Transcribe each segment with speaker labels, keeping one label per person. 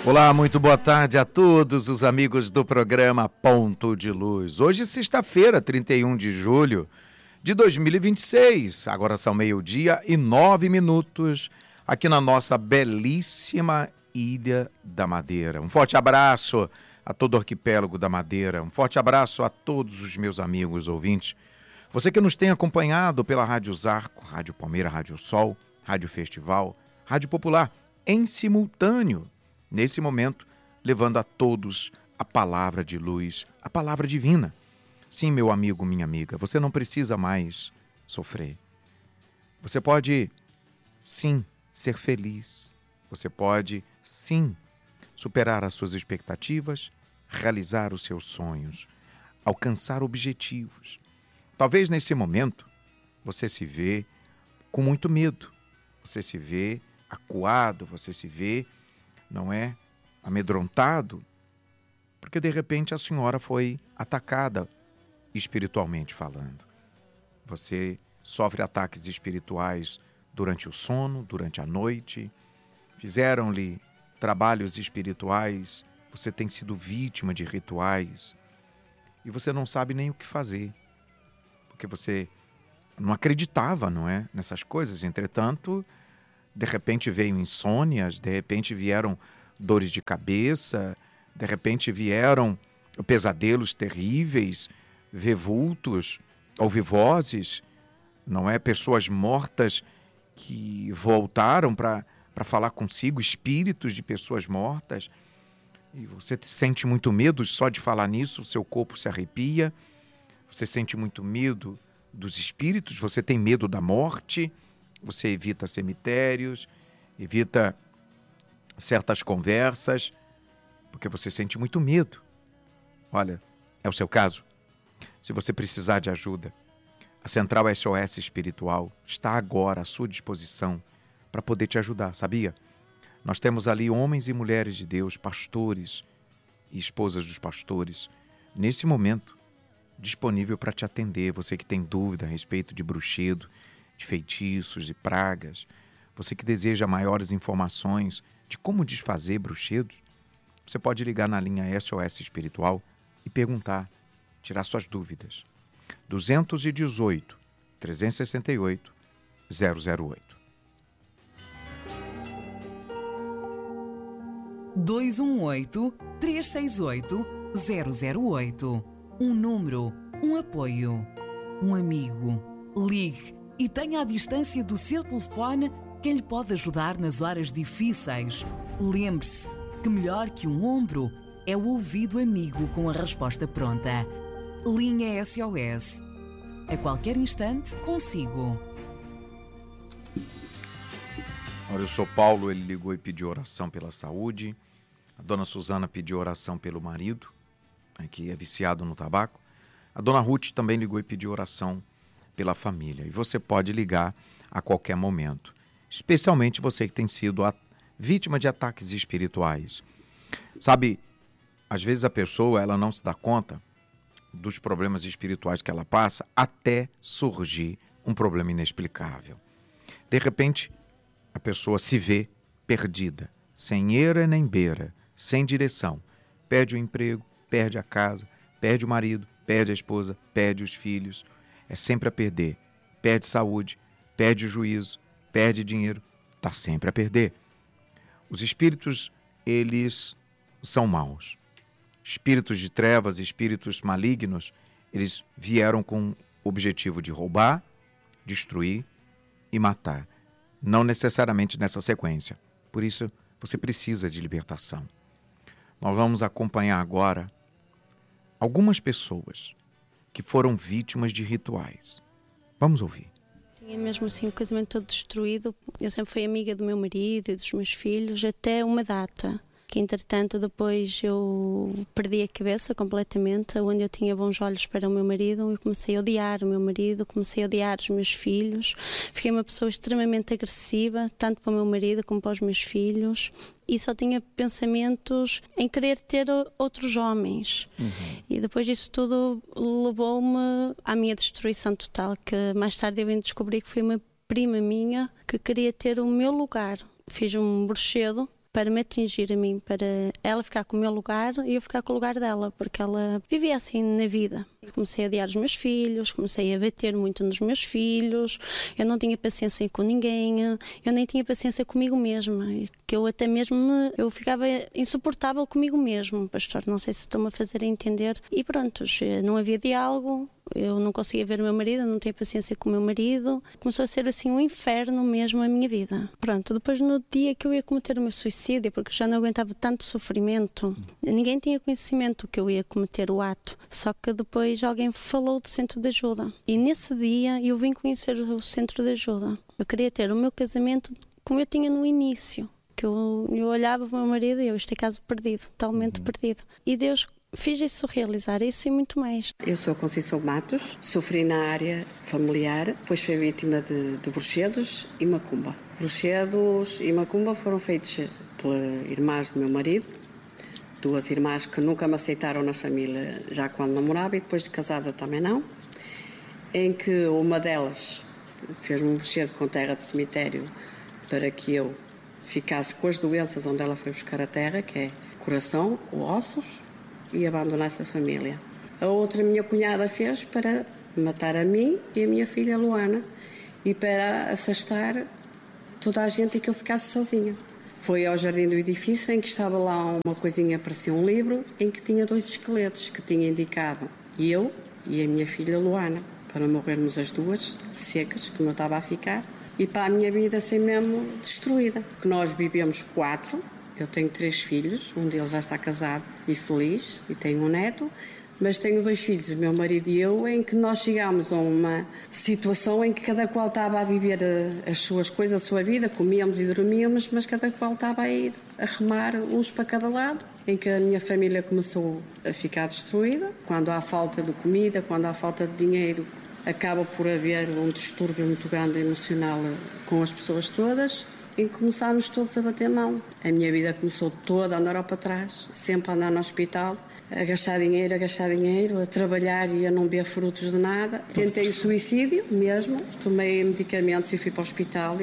Speaker 1: Olá, muito boa tarde a todos os amigos do programa Ponto de Luz. Hoje, sexta-feira, 31 de julho de 2026. Agora são 12:09, aqui na nossa belíssima Ilha da Madeira. Um forte abraço a todo o arquipélago da Madeira. Um forte abraço a todos os meus amigos ouvintes. Você que nos tem acompanhado pela Rádio Zarco, Rádio Palmeira, Rádio Sol, Rádio Festival, Rádio Popular, em simultâneo. Nesse momento, levando a todos a palavra de luz, a palavra divina. Sim, meu amigo, minha amiga, você não precisa mais sofrer. Você pode, sim, ser feliz. Você pode, sim, superar as suas expectativas, realizar os seus sonhos, alcançar objetivos. Talvez nesse momento você se vê com muito medo, você se vê acuado, você se vê, não é, amedrontado, porque de repente a senhora foi atacada espiritualmente falando. Você sofre ataques espirituais durante o sono, durante a noite, fizeram-lhe trabalhos espirituais, você tem sido vítima de rituais e você não sabe nem o que fazer, porque você não acreditava, não é, nessas coisas. Entretanto, de repente veio insônias, de repente vieram dores de cabeça, de repente vieram pesadelos terríveis, ver vultos, ouvir vozes, não é? Pessoas mortas que voltaram para falar consigo, espíritos de pessoas mortas. E você sente muito medo só de falar nisso, o seu corpo se arrepia, você sente muito medo dos espíritos, você tem medo da morte. Você evita cemitérios, evita certas conversas, porque você sente muito medo. Olha, é o seu caso. Se você precisar de ajuda, a Central SOS Espiritual está agora à sua disposição para poder te ajudar, sabia? Nós temos ali homens e mulheres de Deus, pastores e esposas dos pastores, nesse momento, disponível para te atender. Você que tem dúvida a respeito de bruxedo, de feitiços, de pragas, você que deseja maiores informações de como desfazer bruxedos, você pode ligar na linha SOS Espiritual e perguntar, tirar suas dúvidas. 218 368 008.
Speaker 2: 218-368-008. Um número, um apoio, um amigo. Ligue e tenha à distância do seu telefone quem lhe pode ajudar nas horas difíceis. Lembre-se que melhor que um ombro é o ouvido amigo com a resposta pronta. Linha SOS. A qualquer instante, consigo.
Speaker 1: Olha, eu sou Paulo, ele ligou e pediu oração pela saúde. A dona Suzana pediu oração pelo marido, que é viciado no tabaco. A dona Ruth também ligou e pediu oração pela família. E você pode ligar a qualquer momento, especialmente você que tem sido vítima de ataques espirituais. Sabe, às vezes a pessoa ela não se dá conta dos problemas espirituais que ela passa até surgir um problema inexplicável. De repente, a pessoa se vê perdida, sem eira nem beira, sem direção. Perde o emprego, perde a casa, perde o marido, perde a esposa, perde os filhos. É sempre a perder. Perde saúde, perde o juízo, perde dinheiro, está sempre a perder. Os espíritos, eles são maus. Espíritos de trevas, espíritos malignos, eles vieram com o objetivo de roubar, destruir e matar. Não necessariamente nessa sequência. Por isso, você precisa de libertação. Nós vamos acompanhar agora algumas pessoas que foram vítimas de rituais. Vamos ouvir.
Speaker 3: Tinha mesmo assim o casamento todo destruído. Eu sempre fui amiga do meu marido e dos meus filhos até uma data. Que entretanto depois eu perdi a cabeça completamente, onde eu tinha bons olhos para o meu marido, eu comecei a odiar o meu marido, comecei a odiar os meus filhos, fiquei uma pessoa extremamente agressiva, tanto para o meu marido como para os meus filhos, e só tinha pensamentos em querer ter outros homens. E depois disso tudo levou-me à minha destruição total, que mais tarde eu vim descobrir que foi uma prima minha que queria ter o meu lugar. Fiz um bruxedo para me atingir a mim, para ela ficar com o meu lugar e eu ficar com o lugar dela, porque ela vivia assim na vida. Comecei a odiar os meus filhos, comecei a bater muito nos meus filhos, eu não tinha paciência com ninguém, eu nem tinha paciência comigo mesma, que eu até mesmo, eu ficava insuportável comigo mesmo, pastor, não sei se estou-me a fazer entender. E pronto, não havia diálogo, eu não conseguia ver o meu marido, não tinha paciência com o meu marido, começou a ser assim um inferno mesmo a minha vida. Pronto, depois no dia que eu ia cometer o meu suicídio, porque já não aguentava tanto sofrimento, ninguém tinha conhecimento que eu ia cometer o ato, só que depois alguém falou do centro de ajuda e nesse dia eu vim conhecer o centro de ajuda. Eu queria ter o meu casamento como eu tinha no início, que eu olhava para o meu marido e este é caso perdido, totalmente perdido. E Deus fiz isso, realizar isso e muito mais.
Speaker 4: Eu sou Conceição Matos, sofri na área familiar, depois fui vítima de bruxedos e macumba. Bruxedos e macumba foram feitos pelas irmãs do meu marido, 2 irmãs que nunca me aceitaram na família já quando namorava e depois de casada também não, em que uma delas fez-me um bruxedo com terra de cemitério para que eu ficasse com as doenças onde ela foi buscar a terra, que é coração ou ossos, e abandonasse a família. A outra minha cunhada fez para matar a mim e a minha filha Luana e para afastar toda a gente e que eu ficasse sozinha. Foi ao jardim do edifício em que estava lá uma coisinha, parecia um livro, em que tinha 2 esqueletos que tinha indicado eu e a minha filha Luana, para morrermos as duas, secas, como eu estava a ficar, e para a minha vida ser mesmo destruída. Que nós vivemos 4, eu tenho 3 filhos, um deles já está casado e feliz, e tenho um neto, mas tenho 2 filhos, o meu marido e eu, em que nós chegámos a uma situação em que cada qual estava a viver as suas coisas, a sua vida, comíamos e dormíamos, mas cada qual estava a ir a remar uns para cada lado, em que a minha família começou a ficar destruída. Quando há falta de comida, quando há falta de dinheiro, acaba por haver um distúrbio muito grande emocional com as pessoas todas, em que começámos todos a bater mão. A minha vida começou toda a andar para trás, sempre a andar no hospital, a gastar dinheiro, a trabalhar e a não ver frutos de nada. Tentei suicídio mesmo, tomei medicamentos e fui para o hospital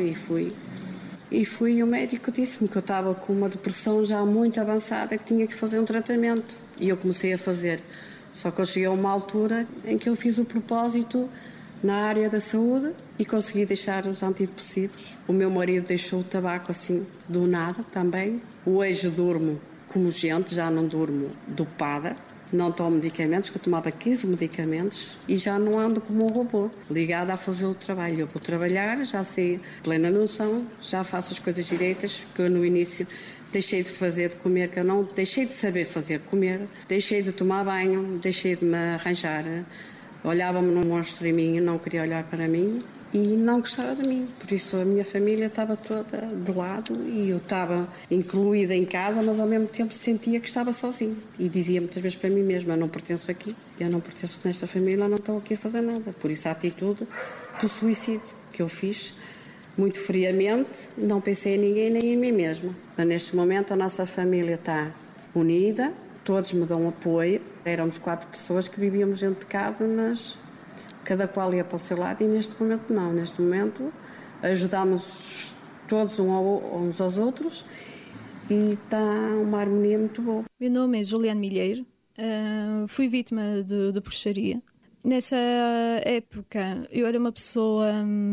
Speaker 4: e o médico disse-me que eu estava com uma depressão já muito avançada, que tinha que fazer um tratamento. E eu comecei a fazer. Só que eu cheguei a uma altura em que eu fiz o propósito na área da saúde e consegui deixar os antidepressivos. O meu marido deixou o tabaco assim do nada também. Hoje durmo como gente, já não durmo dopada, não tomo medicamentos, que eu tomava 15 medicamentos e já não ando como um robô, ligada a fazer o trabalho. Eu vou trabalhar, já sei plena noção, já faço as coisas direitas, que eu no início deixei de fazer de comer, que eu não deixei de saber fazer de comer, deixei de tomar banho, deixei de me arranjar. Olhava-me num monstro em mim e não queria olhar para mim e não gostava de mim. Por isso a minha família estava toda de lado e eu estava incluída em casa, mas ao mesmo tempo sentia que estava sozinha. E dizia muitas vezes para mim mesma, eu não pertenço aqui, eu não pertenço nesta família, eu não estou aqui a fazer nada. Por isso a atitude do suicídio que eu fiz, muito friamente, não pensei em ninguém nem em mim mesma. Mas neste momento a nossa família está unida, todos me dão apoio. Éramos 4 pessoas que vivíamos dentro de casa, mas cada qual ia para o seu lado e neste momento não. Neste momento ajudamos todos uns aos outros e está uma harmonia muito boa.
Speaker 5: Meu nome é Juliane Milheiro, fui vítima de bruxaria. Nessa época eu era uma pessoa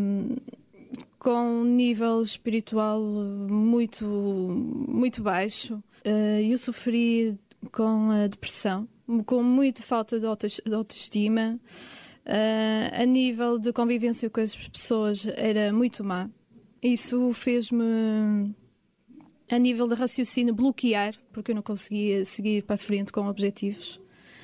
Speaker 5: com um nível espiritual muito, muito baixo. Eu sofri com a depressão, com muita falta de autoestima. A nível de convivência com as pessoas era muito má. Isso fez-me, a nível de raciocínio, bloquear, porque eu não conseguia seguir para a frente com objetivos.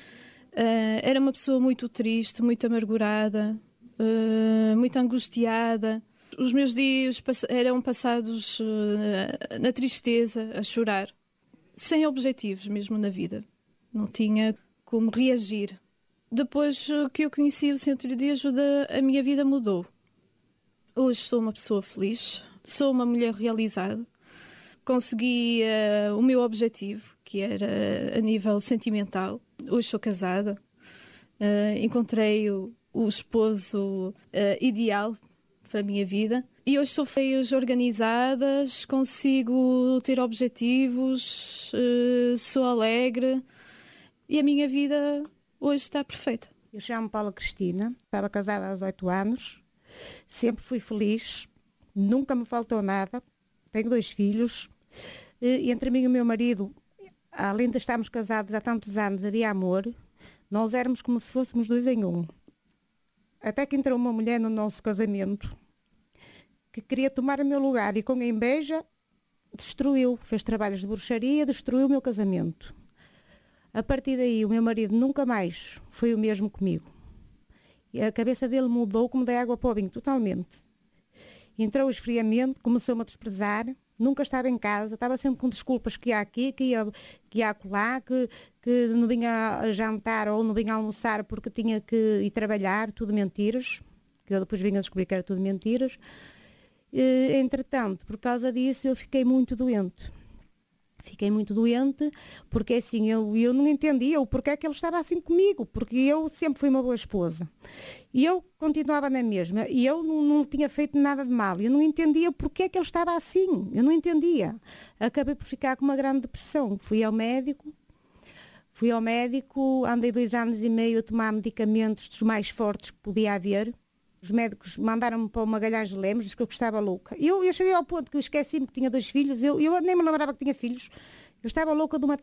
Speaker 5: Era uma pessoa muito triste, muito amargurada, muito angustiada. Os meus dias eram passados na tristeza, a chorar, sem objetivos mesmo na vida. Não tinha como reagir. Depois que eu conheci o Centro de Ajuda, a minha vida mudou. Hoje sou uma pessoa feliz, sou uma mulher realizada. Consegui o meu objetivo, que era a nível sentimental. Hoje sou casada. Encontrei o esposo ideal para a minha vida. E hoje sou feias organizadas, consigo ter objetivos, sou alegre e a minha vida hoje está perfeita.
Speaker 6: Eu chamo-me Paula Cristina, estava casada há 18 anos, sempre fui feliz, nunca me faltou nada, tenho 2 filhos, e entre mim e o meu marido, além de estarmos casados há tantos anos, havia amor, nós éramos como se fôssemos 2 em 1. Até que entrou uma mulher no nosso casamento que queria tomar o meu lugar e com a inveja destruiu, fez trabalhos de bruxaria, destruiu o meu casamento. A partir daí o meu marido nunca mais foi o mesmo comigo. E a cabeça dele mudou como da água para o vinho, totalmente. Entrou o esfriamento, começou-me a desprezar, nunca estava em casa, estava sempre com desculpas que ia aqui, que ia acolá, que não vinha a jantar ou não vinha a almoçar porque tinha que ir trabalhar, tudo mentiras, que eu depois vinha a descobrir que era tudo mentiras. Entretanto, por causa disso, eu fiquei muito doente. Fiquei muito doente porque assim, eu não entendia o porquê que ele estava assim comigo, porque eu sempre fui uma boa esposa. E eu continuava na mesma, e eu não tinha feito nada de mal. Eu não entendia porquê que ele estava assim, eu não entendia. Acabei por ficar com uma grande depressão. Fui ao médico, andei 2 anos e meio a tomar medicamentos dos mais fortes que podia haver. Os médicos mandaram-me para o Magalhães de Lemos, disse que eu estava louca. Eu cheguei ao ponto que eu esqueci-me que tinha 2 filhos, eu nem me lembrava que tinha filhos. Eu estava louca de uma